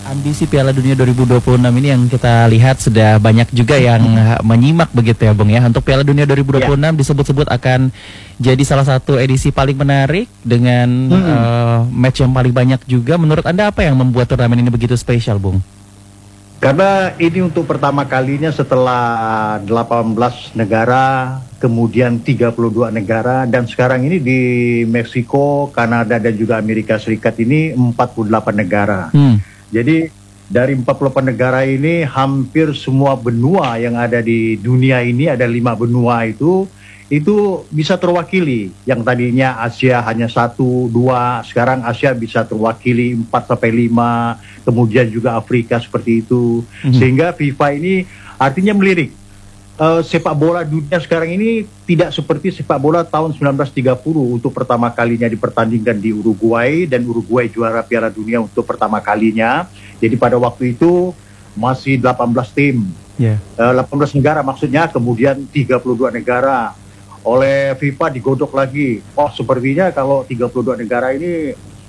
Ambisi Piala Dunia 2026 ini yang kita lihat sudah banyak juga yang menyimak begitu ya Bung ya. Untuk Piala Dunia 2026 disebut-sebut akan jadi salah satu edisi paling menarik dengan match yang paling banyak juga. Menurut Anda apa yang membuat turnamen ini begitu spesial, Bung? Karena ini untuk pertama kalinya setelah 18 negara, kemudian 32 negara, dan sekarang ini di Meksiko, Kanada, dan juga Amerika Serikat ini 48 negara. Jadi dari 48 negara ini hampir semua benua yang ada di dunia ini, ada 5 benua itu bisa terwakili. Yang tadinya Asia hanya 1, 2, sekarang Asia bisa terwakili 4-5, kemudian juga Afrika seperti itu. Sehingga FIFA ini artinya melirik. Sepak bola dunia sekarang ini tidak seperti sepak bola tahun 1930 untuk pertama kalinya dipertandingkan di Uruguay, dan Uruguay juara Piala Dunia untuk pertama kalinya. Jadi pada waktu itu masih 18 tim, 18 negara maksudnya, kemudian 32 negara. Oleh FIFA digodok lagi. Oh, sepertinya kalau 32 negara ini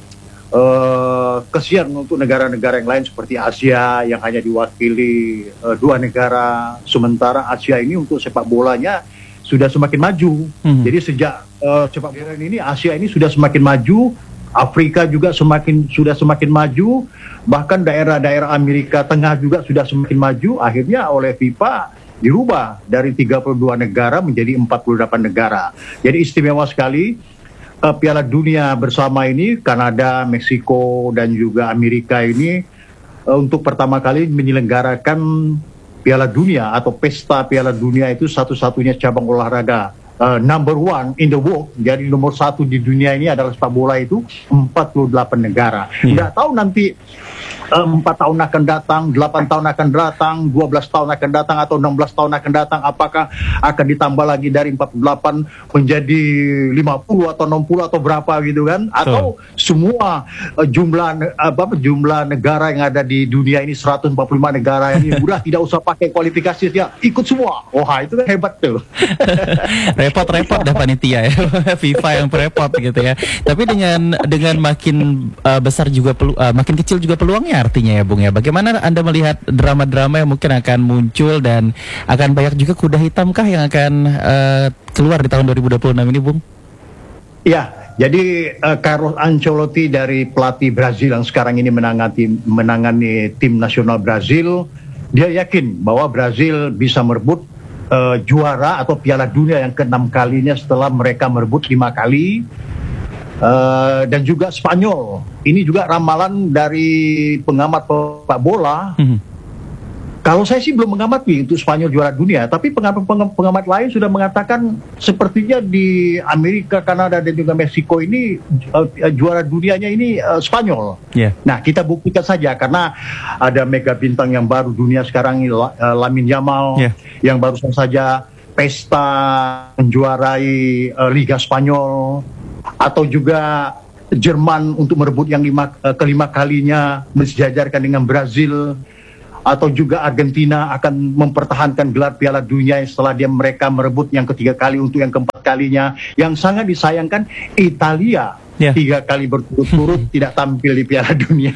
kesian untuk negara-negara yang lain seperti Asia yang hanya diwakili 2 negara. Sementara Asia ini untuk sepak bolanya sudah semakin maju. Jadi sejak sepak bola ini Asia ini sudah semakin maju, Afrika juga sudah semakin maju, bahkan daerah-daerah Amerika Tengah juga sudah semakin maju. Akhirnya oleh FIFA dirubah dari 32 negara menjadi 48 negara. Jadi istimewa sekali. Piala Dunia bersama ini, Kanada, Meksiko, dan juga Amerika ini untuk pertama kali menyelenggarakan Piala Dunia atau pesta Piala Dunia itu satu-satunya cabang olahraga number 1 in the world. Jadi nomor 1 di dunia ini adalah sepak bola itu 48 negara. Nggak tahu nanti 4 tahun akan datang, 8 tahun akan datang, 12 tahun akan datang, atau 16 tahun akan datang, apakah akan ditambah lagi dari 48 menjadi 50 atau 60 atau berapa gitu kan? Atau semua jumlah negara yang ada di dunia ini 145 negara ini udah tidak usah pakai kualifikasi, ya ikut semua. Wah, itu kan hebat tuh. Repot-repot dah panitia ya. FIFA yang repot gitu ya. Tapi dengan makin besar juga makin kecil juga peluangnya artinya ya Bung ya. Bagaimana Anda melihat drama-drama yang mungkin akan muncul, dan akan banyak juga kuda hitam kah yang akan keluar di tahun 2026 ini, Bung? Ya, jadi Carlos Ancelotti dari pelatih Brazil yang sekarang ini menangani tim nasional Brazil, dia yakin bahwa Brazil bisa merebut juara atau Piala Dunia yang ke-6 kalinya setelah mereka merebut 5 kali. Dan juga Spanyol. Ini juga ramalan dari pengamat sepak bola. Kalau saya sih belum mengamati untuk Spanyol juara dunia, tapi pengamat lain sudah mengatakan sepertinya di Amerika, Kanada, dan juga Meksiko ini juara dunianya ini Spanyol. Nah, kita buktikan saja karena ada mega bintang yang baru dunia sekarang ini, Lamine Yamal, yang barusan saja pesta menjuarai Liga Spanyol. Atau juga Jerman untuk merebut yang kelima kalinya mensejajarkan dengan Brazil. Atau juga Argentina akan mempertahankan gelar Piala Dunia setelah mereka merebut yang ketiga kali untuk yang keempat kalinya. Yang sangat disayangkan Italia 3 kali berturut-turut tidak tampil di Piala Dunia.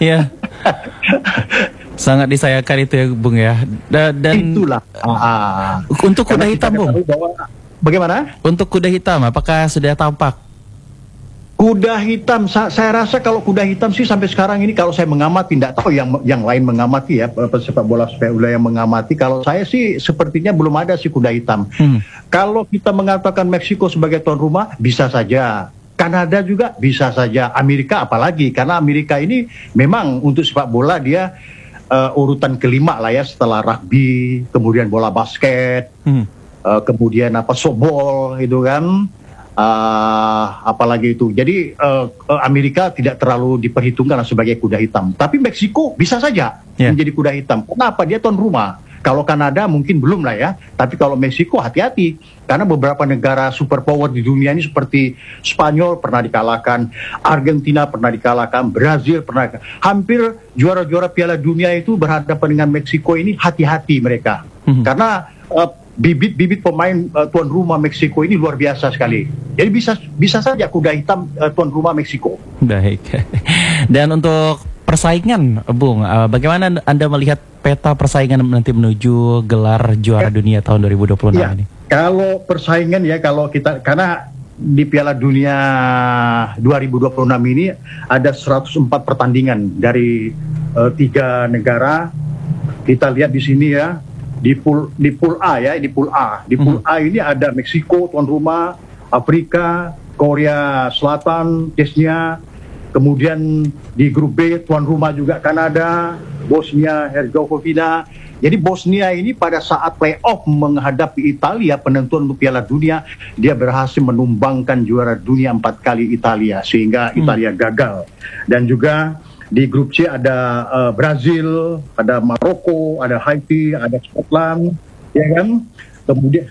Sangat disayangkan itu ya Bung ya. Dan itulah untuk kuda hitam Bung, bagaimana? Untuk kuda hitam apakah sudah tampak? Kuda hitam, saya rasa kalau kuda hitam sih sampai sekarang ini kalau saya mengamati, tidak tahu yang lain mengamati ya, sepak bola yang mengamati. Kalau saya sih sepertinya belum ada sih kuda hitam. Kalau kita mengatakan Meksiko sebagai tuan rumah, bisa saja. Kanada juga bisa saja. Amerika apalagi, karena Amerika ini memang untuk sepak bola dia urutan kelima lah ya, setelah rugby, kemudian bola basket, kemudian softball itu kan. Apalagi itu. Jadi Amerika tidak terlalu diperhitungkan sebagai kuda hitam. Tapi Meksiko bisa saja menjadi kuda hitam. Kenapa? Dia tuan rumah. Kalau Kanada mungkin belum lah ya. Tapi kalau Meksiko hati-hati. Karena beberapa negara superpower di dunia ini seperti Spanyol pernah dikalahkan, Argentina pernah dikalahkan, Brazil pernah. Hampir juara-juara Piala Dunia itu berhadapan dengan Meksiko ini, hati-hati mereka. Karena bibit pemain tuan rumah Meksiko ini luar biasa sekali. Jadi bisa saja kuda hitam tuan rumah Meksiko. Baik. Dan untuk persaingan, Bung, bagaimana Anda melihat peta persaingan nanti menuju gelar juara dunia tahun 2026 ya, ini? Kalau persaingan ya, kalau kita, karena di Piala Dunia 2026 ini ada 104 pertandingan dari 3 negara. Kita lihat di sini ya, di pool A ya, di pool A. Di pool A ini ada Meksiko tuan rumah, Afrika, Korea Selatan, Chechnya. Kemudian di grup B tuan rumah juga Kanada, Bosnia Herzegovina. Jadi Bosnia ini pada saat playoff menghadapi Italia penentuan untuk Piala Dunia, dia berhasil menumbangkan juara dunia 4 kali Italia, sehingga Italia gagal. Dan juga di grup C ada Brazil, ada Maroko, ada Haiti, ada Scotland, ya kan? Kemudian,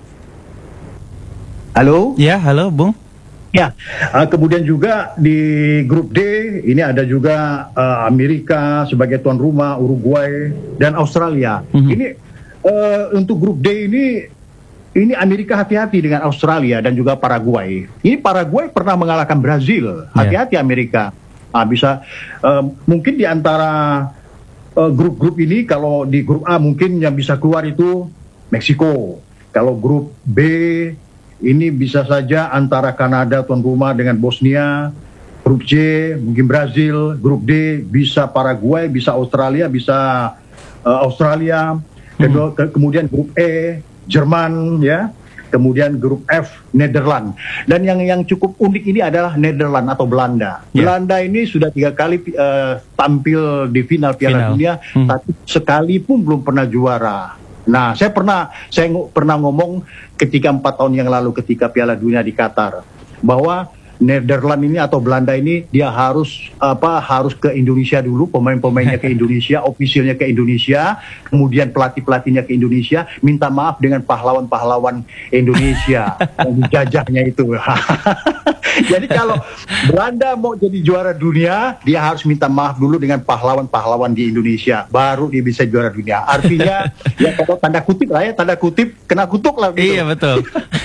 halo? Ya, halo, Bung. Ya, kemudian juga di grup D ini ada juga Amerika sebagai tuan rumah, Uruguay dan Australia. Ini untuk grup D ini Amerika hati-hati dengan Australia dan juga Paraguay. Ini Paraguay pernah mengalahkan Brazil. Hati-hati Amerika. Bisa mungkin di antara grup-grup ini, kalau di grup A mungkin yang bisa keluar itu Meksiko. Kalau grup B ini bisa saja antara Kanada tuan rumah dengan Bosnia. Grup C mungkin Brazil. Grup D bisa Paraguay, bisa Australia, bisa Australia. Kemudian grup E Jerman ya. Kemudian grup F Nederland. Dan yang cukup unik ini adalah Nederland atau Belanda. Belanda ini sudah 3 kali tampil di final Piala Dunia, tapi sekali pun belum pernah juara. Nah, saya pernah ngomong ketika 4 tahun yang lalu ketika Piala Dunia di Qatar, bahwa Nederland ini atau Belanda ini dia harus ke Indonesia dulu, pemain-pemainnya ke Indonesia, ofisialnya ke Indonesia, kemudian pelatih-pelatihnya ke Indonesia, minta maaf dengan pahlawan-pahlawan Indonesia yang dijajahnya itu. Jadi kalau Belanda mau jadi juara dunia, dia harus minta maaf dulu dengan pahlawan-pahlawan di Indonesia, baru dia bisa juara dunia. Artinya ya kalau tanda kutip lah ya, tanda kutip kena kutuk lah gitu. Iya betul.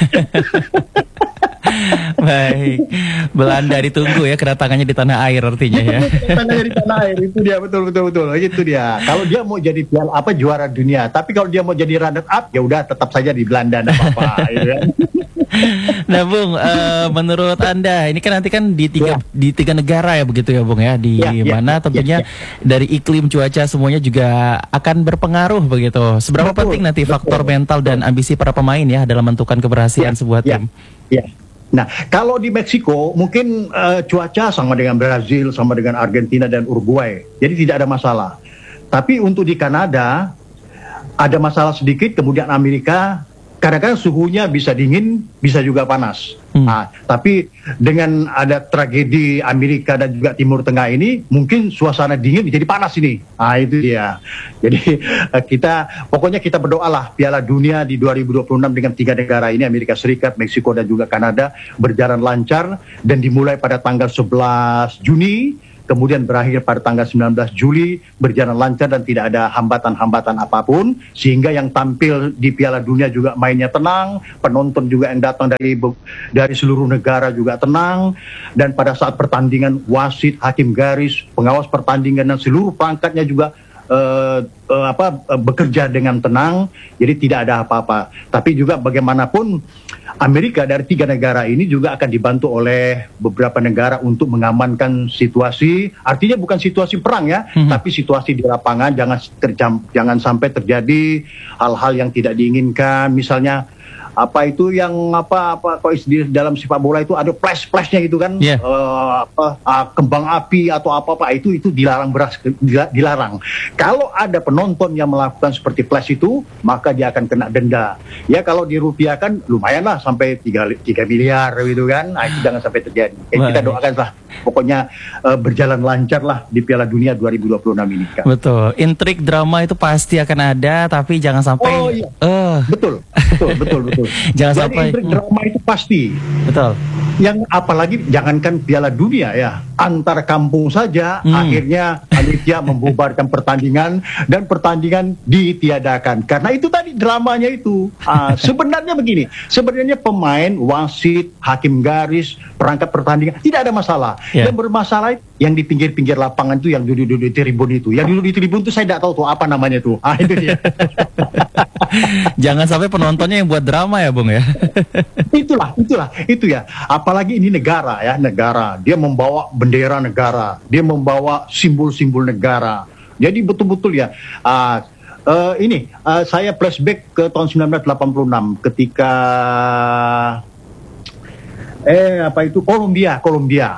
Baik, Belanda ditunggu ya kedatangannya di tanah air artinya ya. Kedatangannya di tanah air itu dia betul itu dia. Kalau dia mau jadi juara dunia, tapi kalau dia mau jadi runner up ya udah tetap saja di Belanda enggak apa-apa gitu kan. Nah Bung, menurut Anda ini kan nanti kan di tiga negara ya begitu ya Bung ya, di mana tentunya dari iklim cuaca semuanya juga akan berpengaruh begitu. Seberapa penting nanti faktor mental dan ambisi para pemain ya dalam menentukan keberhasilan sebuah tim? Nah, kalau di Meksiko mungkin cuaca sama dengan Brazil, sama dengan Argentina dan Uruguay, jadi tidak ada masalah. Tapi untuk di Kanada ada masalah sedikit, kemudian Amerika kadang-kadang suhunya bisa dingin, bisa juga panas. Nah, tapi dengan ada tragedi Amerika dan juga Timur Tengah ini, mungkin suasana dingin jadi panas ini. Nah, itu dia. Jadi pokoknya kita berdoalah Piala Dunia di 2026 dengan 3 negara ini, Amerika Serikat, Meksiko dan juga Kanada, berjalan lancar dan dimulai pada tanggal 11 Juni. Kemudian berakhir pada tanggal 19 Juli, berjalan lancar dan tidak ada hambatan-hambatan apapun, sehingga yang tampil di Piala Dunia juga mainnya tenang, penonton juga yang datang dari seluruh negara juga tenang, dan pada saat pertandingan wasit, hakim garis, pengawas pertandingan dan seluruh perangkatnya juga bekerja dengan tenang, jadi tidak ada apa-apa. Tapi juga bagaimanapun Amerika dari 3 negara ini juga akan dibantu oleh beberapa negara untuk mengamankan situasi. Artinya bukan situasi perang ya, tapi situasi di lapangan, jangan sampai terjadi hal-hal yang tidak diinginkan. Misalnya kalau di dalam sepak bola itu ada flash-flashnya gitu kan, kembang api atau apa-apa itu dilarang. Kalau ada penonton yang melakukan seperti flash itu, maka dia akan kena denda. Ya kalau dirupiahkan lumayan lah sampai 3 miliar gitu kan. Nah, itu jangan sampai terjadi. Kita doakan lah, pokoknya berjalan lancar lah di Piala Dunia 2026 ini kan. Betul, intrik drama itu pasti akan ada, tapi jangan sampai betul. Jangan jadi sampai intrik drama itu pasti. Betul. Yang apalagi jangankan Piala Dunia ya, antar kampung saja akhirnya panitia membubarkan pertandingan dan pertandingan ditiadakan. Karena itu tadi dramanya itu. Sebenarnya begini, sebenarnya pemain, wasit, hakim garis, perangkat pertandingan tidak ada masalah. Yang bermasalah yang di pinggir-pinggir lapangan itu, yang duduk di tribun itu. Yang duduk di tribun itu saya tidak tahu tuh apa namanya tuh. Itu dia. Jangan sampai penontonnya yang buat drama ya, Bung ya. Itu ya. Apalagi ini negara ya, negara. Dia membawa bendera negara, dia membawa simbol-simbol negara. Jadi betul-betul ya. Saya flashback ke tahun 1986 ketika Kolombia.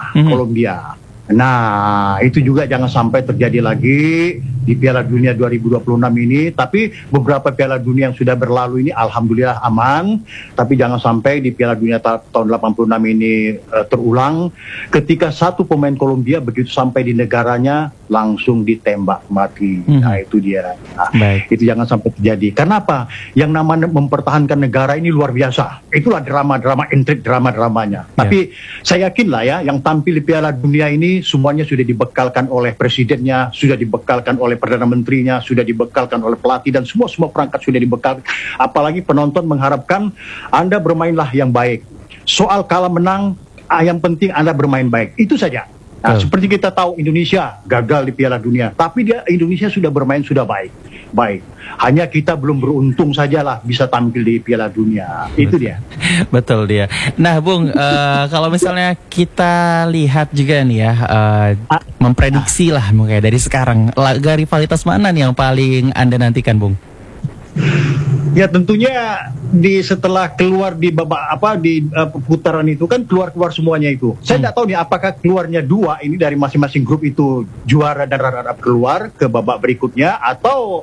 Nah, itu juga jangan sampai terjadi lagi di Piala Dunia 2026 ini. Tapi beberapa Piala Dunia yang sudah berlalu ini alhamdulillah aman. Tapi jangan sampai di Piala Dunia tahun 86 ini terulang ketika satu pemain Kolombia begitu sampai di negaranya langsung ditembak mati. Nah, itu dia. Itu jangan sampai terjadi. Kenapa? Yang namanya mempertahankan negara ini luar biasa. Itulah drama-drama, intrik drama-dramanya. Tapi saya yakin lah ya, yang tampil di Piala Dunia ini semuanya sudah dibekalkan oleh presidennya, sudah dibekalkan oleh perdana menterinya, sudah dibekalkan oleh pelatih, dan semua perangkat sudah dibekalkan. Apalagi penonton mengharapkan Anda bermainlah yang baik. Soal kalah menang, yang penting Anda bermain baik. Itu saja. Nah, seperti kita tahu Indonesia gagal di Piala Dunia, tapi Indonesia sudah bermain sudah baik. Hanya kita belum beruntung sajalah bisa tampil di Piala Dunia. Itu dia. Betul dia. Nah, Bung, kalau misalnya kita lihat juga nih ya, memprediksi lah mungkin dari sekarang, laga rivalitas mana nih yang paling Anda nantikan, Bung? Ya tentunya setelah keluar di putaran itu kan keluar semuanya itu. Saya tidak tahu nih apakah keluarnya dua ini dari masing-masing grup itu juara dan runner-up keluar ke babak berikutnya, atau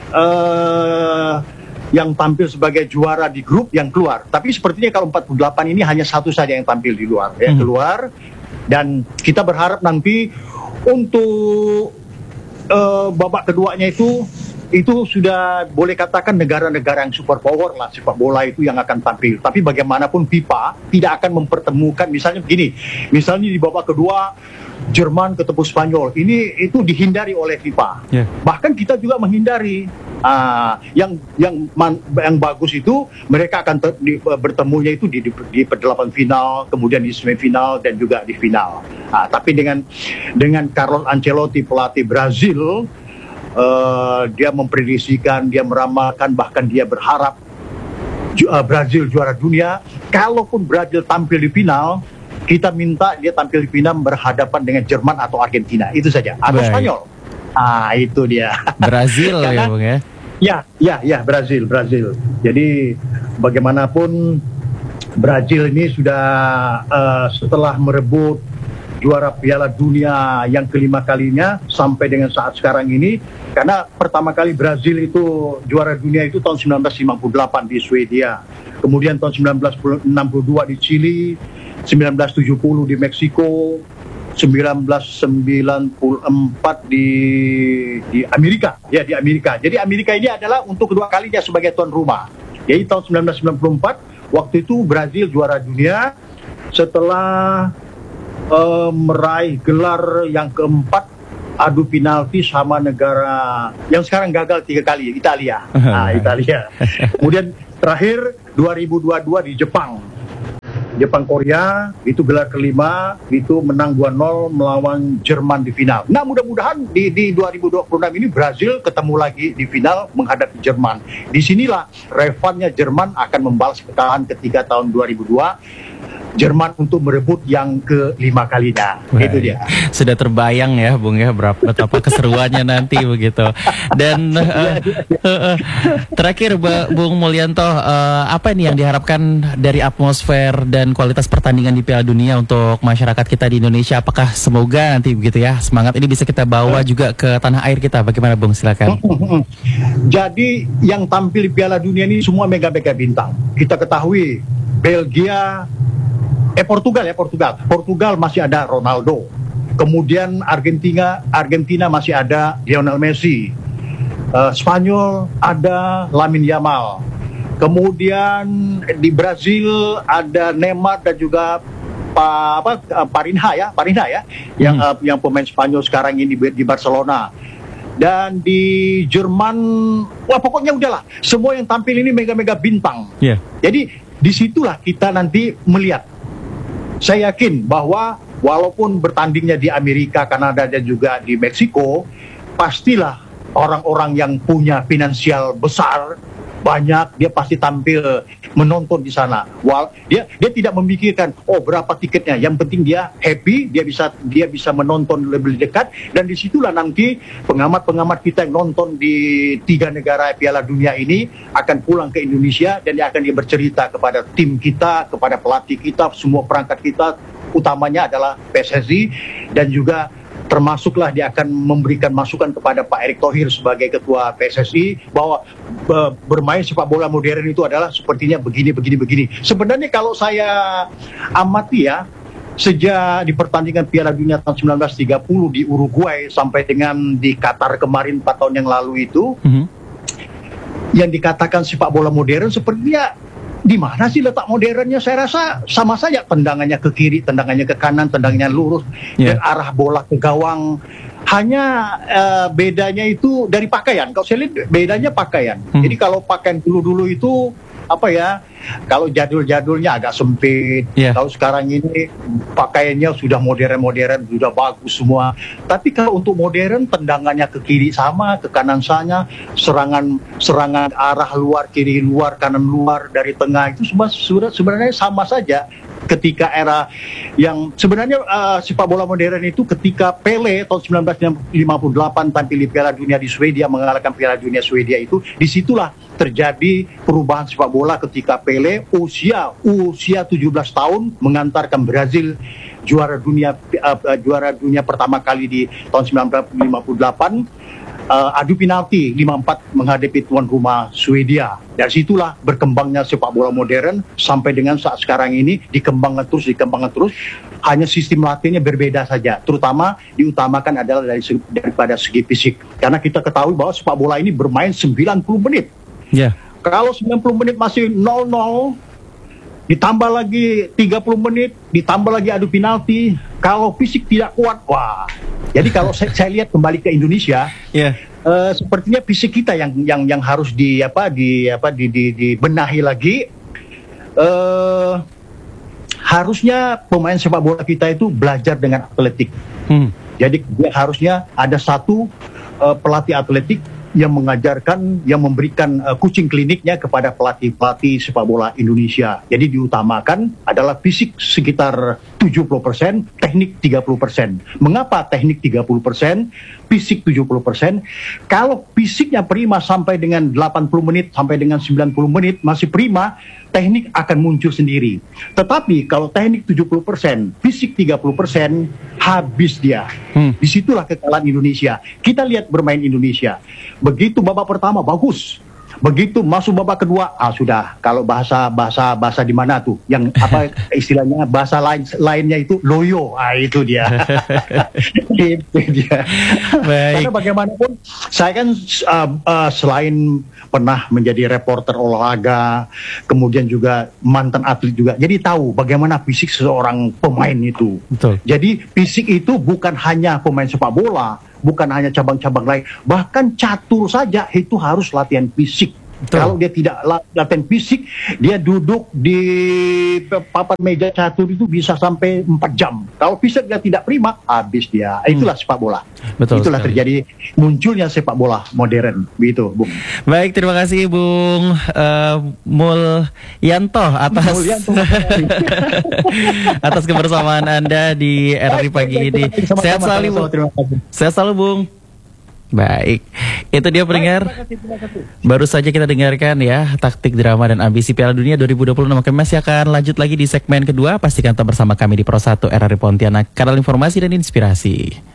yang tampil sebagai juara di grup yang keluar. Tapi sepertinya kalau 48 ini hanya satu saja yang tampil di luar, keluar. Dan kita berharap nanti untuk babak keduanya itu sudah boleh katakan negara-negara yang super power lah sepak bola itu yang akan tampil. Tapi bagaimanapun FIFA tidak akan mempertemukan, misalnya begini, misalnya di babak kedua Jerman ketemu Spanyol, itu dihindari oleh FIFA. Bahkan kita juga menghindari. Yang bagus itu mereka akan bertemunya itu di perdelapan final, kemudian di semifinal dan juga di final. Tapi dengan Carlo Ancelotti pelatih Brazil, dia memprediksikan, dia meramalkan, bahkan dia berharap Brazil juara dunia. Kalaupun Brazil tampil di final, kita minta dia tampil di final berhadapan dengan Jerman atau Argentina, itu saja, atau Spanyol. Itu dia. Brazil ya, Bung ya. Ya, Brazil. Jadi bagaimanapun Brazil ini sudah setelah merebut juara Piala Dunia yang kelima kalinya sampai dengan saat sekarang ini, karena pertama kali Brazil itu juara dunia itu tahun 1958 di Swedia, kemudian tahun 1962 di Chili, 1970 di Meksiko, 1994 di Amerika. Ya, di Amerika. Jadi Amerika ini adalah untuk kedua kalinya sebagai tuan rumah. Jadi tahun 1994 waktu itu Brazil juara dunia setelah meraih gelar yang keempat adu penalti sama negara yang sekarang gagal 3 kali, Italia. Italia. Kemudian terakhir 2022 di Jepang Korea, itu gelar kelima, itu menang 2-0 melawan Jerman di final. Nah, mudah-mudahan di 2026 ini Brazil ketemu lagi di final menghadapi Jerman. Disinilah revannya Jerman akan membalas kekalahan ketika tahun 2002 Jerman untuk merebut yang kelima kalinya. Itu dia. Sudah terbayang ya, Bung ya, betapa keseruannya nanti begitu. Dan terakhir, Bung Mulyanto, apa ini yang diharapkan dari atmosfer dan kualitas pertandingan di Piala Dunia untuk masyarakat kita di Indonesia? Apakah semoga nanti begitu ya, semangat ini bisa kita bawa juga ke tanah air kita? Bagaimana, Bung? Silakan. Jadi yang tampil di Piala Dunia ini semua mega-mega bintang. Kita ketahui Portugal masih ada Ronaldo. Kemudian Argentina masih ada Lionel Messi. Spanyol ada Lamine Yamal. Kemudian di Brazil ada Neymar dan juga Parinha ya, yang pemain Spanyol sekarang ini di Barcelona. Dan di Jerman, wah pokoknya udahlah, semua yang tampil ini mega-mega bintang. Yeah. Jadi disitulah kita nanti melihat. Saya yakin bahwa walaupun bertandingnya di Amerika, Kanada, dan juga di Meksiko, pastilah orang-orang yang punya finansial besar, banyak, dia pasti tampil menonton di sana. Dia tidak memikirkan berapa tiketnya. Yang penting dia happy, dia bisa menonton lebih dekat, dan disitulah nanti pengamat-pengamat kita yang nonton di 3 negara Piala Dunia ini akan pulang ke Indonesia, dan dia akan bercerita kepada tim kita, kepada pelatih kita, semua perangkat kita, utamanya adalah PSSI, dan juga termasuklah dia akan memberikan masukan kepada Pak Erick Thohir sebagai ketua PSSI bahwa bermain sepak bola modern itu adalah sepertinya begini. Sebenarnya kalau saya amati ya, sejak di pertandingan Piala Dunia tahun 1930 di Uruguay sampai dengan di Qatar kemarin 4 tahun yang lalu itu, yang dikatakan sepak bola modern sepertinya di mana sih letak modernnya? Saya rasa sama saja, tendangannya ke kiri, tendangannya ke kanan, tendangannya lurus, dan arah bola ke gawang. Hanya bedanya itu dari pakaian. Kalau saya lihat bedanya pakaian. Jadi kalau pakaian dulu itu kalau jadul-jadulnya agak sempit. Kalau sekarang ini pakaiannya sudah modern, sudah bagus semua. Tapi kalau untuk modern, tendangannya ke kiri sama, ke kanan sana, serangan arah luar, kiri luar, kanan luar, dari tengah itu semua sebenarnya sama saja. Ketika era yang sebenarnya sepak bola modern itu ketika Pele tahun 1958 tampil di Piala Dunia di Swedia, mengalahkan Piala Dunia Swedia itu, disitulah terjadi perubahan sepak bola ketika Pele usia 17 tahun mengantarkan Brazil juara dunia pertama kali di tahun 1958. Adu penalti 5-4 menghadapi tuan rumah Swedia. Dari situlah berkembangnya sepak bola modern sampai dengan saat sekarang ini dikembangkan terus. Hanya sistem latihannya berbeda saja. Terutama diutamakan adalah daripada segi fisik. Karena kita ketahui bahwa sepak bola ini bermain 90 menit. Kalau 90 menit masih 0-0, ditambah lagi 30 menit, ditambah lagi adu penalti. Kalau fisik tidak kuat, wah. Jadi kalau saya lihat kembali ke Indonesia, sepertinya fisik kita yang harus dibenahi lagi. Harusnya pemain sepak bola kita itu belajar dengan atletik. Jadi harusnya ada satu pelatih atletik yang mengajarkan, yang memberikan coaching kliniknya kepada pelatih-pelatih sepak bola Indonesia. Jadi diutamakan adalah fisik sekitar 70%, teknik 30%. Mengapa teknik 30%, fisik 70%? Kalau fisiknya prima sampai dengan 80 menit, sampai dengan 90 menit masih prima, teknik akan muncul sendiri. Tetapi kalau teknik 70%, fisik 30%, habis dia. Disitulah kekalahan Indonesia. Kita lihat bermain Indonesia. Begitu babak pertama bagus, begitu masuk babak kedua, sudah. Kalau bahasa di mana tuh, yang istilahnya bahasa lainnya itu loyo, itu dia. Itu dia. Karena bagaimanapun saya kan selain pernah menjadi reporter olahraga, kemudian juga mantan atlet juga, jadi tahu bagaimana fisik seseorang pemain itu. Betul. Jadi fisik itu bukan hanya pemain sepak bola, bukan hanya cabang-cabang lain, bahkan catur saja itu harus latihan fisik. Betul. Kalau dia tidak latihan fisik, dia duduk di papan meja catur itu bisa sampai 4 jam. Kalau fisik dia tidak prima, habis dia. Itulah sepak bola. Betul. Itulah sekali. Terjadi munculnya sepak bola modern, begitu, Bung. Baik, terima kasih Bung Mulyanto atas kebersamaan Anda di RRI pagi ini. Sehat selalu, Bung. Sehat selalu, Bung. Baik, itu dia pendengar. Baru saja kita dengarkan ya taktik, drama, dan ambisi Piala Dunia 2026. Kami masih akan lanjut lagi di segmen kedua. Pastikan tetap bersama kami di Pro 1 RRI Pontianak, kanal informasi dan inspirasi.